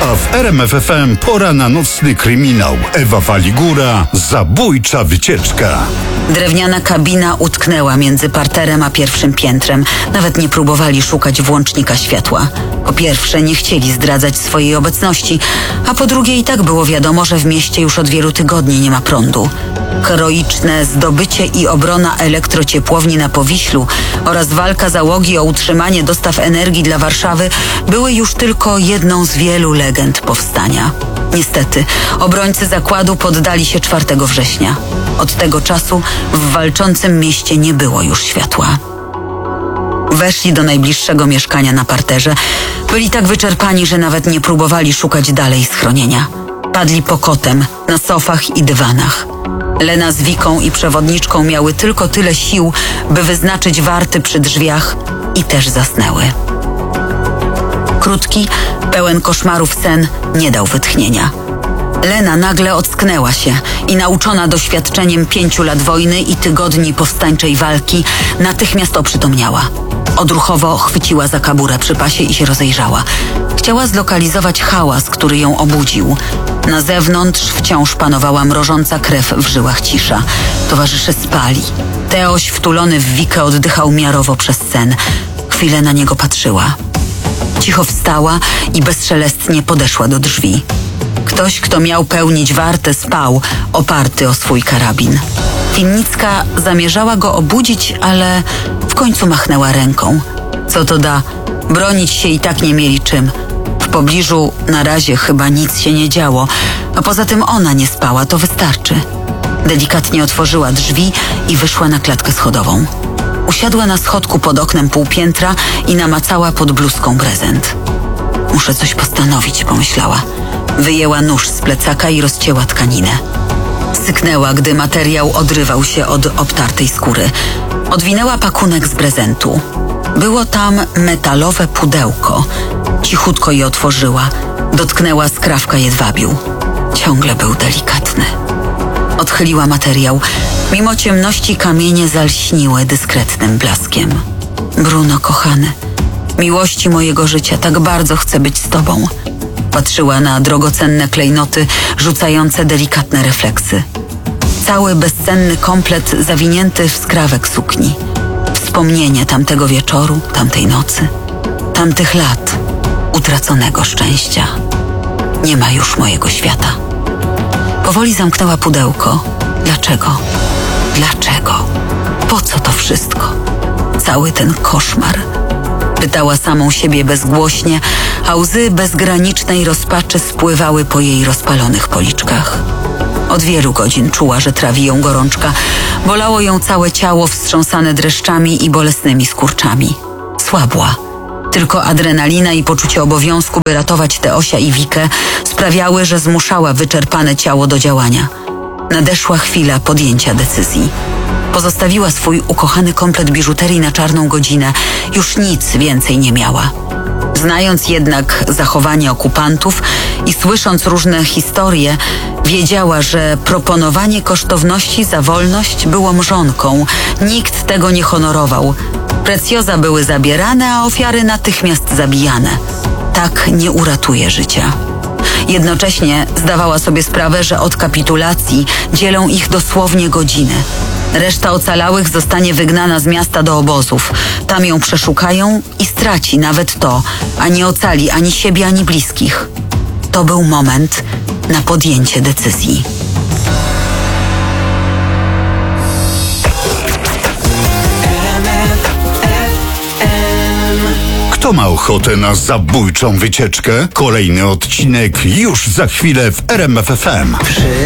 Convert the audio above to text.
A w RMF FM pora na nocny kryminał. Ewa Waligura, zabójcza wycieczka. Drewniana kabina utknęła między parterem a pierwszym piętrem. Nawet nie próbowali szukać włącznika światła. Po pierwsze, nie chcieli zdradzać swojej obecności, a po drugie i tak było wiadomo, że w mieście już od wielu tygodni nie ma prądu. Heroiczne zdobycie i obrona elektrociepłowni na Powiślu oraz walka załogi o utrzymanie dostaw energii dla Warszawy były już tylko jedną z wielu legend powstania. Niestety, obrońcy zakładu poddali się 4 września. Od tego czasu w walczącym mieście nie było już światła. Weszli do najbliższego mieszkania na parterze. Byli tak wyczerpani, że nawet nie próbowali szukać dalej schronienia. Padli pokotem na sofach i dywanach. Lena z Wiką i przewodniczką miały tylko tyle sił, by wyznaczyć warty przy drzwiach i też zasnęły. Krótki, pełen koszmarów sen nie dał wytchnienia. Lena nagle ocknęła się i nauczona doświadczeniem 5 lat wojny i tygodni powstańczej walki, natychmiast oprzytomniała. Odruchowo chwyciła za kaburę przy pasie i się rozejrzała. Chciała zlokalizować hałas, który ją obudził. Na zewnątrz wciąż panowała mrożąca krew w żyłach cisza. Towarzysze spali. Teoś wtulony w Wikę oddychał miarowo przez sen. Chwilę na niego patrzyła. Cicho wstała i bezszelestnie podeszła do drzwi. Ktoś, kto miał pełnić wartę, spał, oparty o swój karabin. Winnicka zamierzała go obudzić, ale w końcu machnęła ręką. Co to da? Bronić się i tak nie mieli czym. W pobliżu na razie chyba nic się nie działo, a poza tym ona nie spała, to wystarczy. Delikatnie otworzyła drzwi i wyszła na klatkę schodową. Usiadła na schodku pod oknem półpiętra i namacała pod bluzką prezent. Muszę coś postanowić, pomyślała. Wyjęła nóż z plecaka i rozcięła tkaninę. Syknęła, gdy materiał odrywał się od obtartej skóry. Odwinęła pakunek z prezentu. Było tam metalowe pudełko. Cichutko je otworzyła. Dotknęła skrawka jedwabiu. Ciągle był delikatny. Odchyliła materiał. Mimo ciemności kamienie zalśniły dyskretnym blaskiem. Bruno, kochany, miłości mojego życia, tak bardzo chcę być z tobą. Patrzyła na drogocenne klejnoty, rzucające delikatne refleksy. Cały bezcenny komplet zawinięty w skrawek sukni. Wspomnienie tamtego wieczoru, tamtej nocy, tamtych lat utraconego szczęścia. Nie ma już mojego świata. Powoli zamknęła pudełko. Dlaczego? Dlaczego? Po co to wszystko? Cały ten koszmar? Pytała samą siebie bezgłośnie, a łzy bezgranicznej rozpaczy spływały po jej rozpalonych policzkach. Od wielu godzin czuła, że trawi ją gorączka. Bolało ją całe ciało wstrząsane dreszczami i bolesnymi skurczami. Słabła. Tylko adrenalina i poczucie obowiązku, by ratować Teosia i Wikę, sprawiały, że zmuszała wyczerpane ciało do działania. Nadeszła chwila podjęcia decyzji. Pozostawiła swój ukochany komplet biżuterii na czarną godzinę. Już nic więcej nie miała. Znając jednak zachowanie okupantów i słysząc różne historie, wiedziała, że proponowanie kosztowności za wolność było mrzonką. Nikt tego nie honorował. Precjoza były zabierane, a ofiary natychmiast zabijane. Tak nie uratuje życia. Jednocześnie zdawała sobie sprawę, że od kapitulacji dzielą ich dosłownie godziny. Reszta ocalałych zostanie wygnana z miasta do obozów. Tam ją przeszukają i straci nawet to, a nie ocali ani siebie, ani bliskich. To był moment na podjęcie decyzji. Kto ma ochotę na zabójczą wycieczkę? Kolejny odcinek już za chwilę w RMF FM.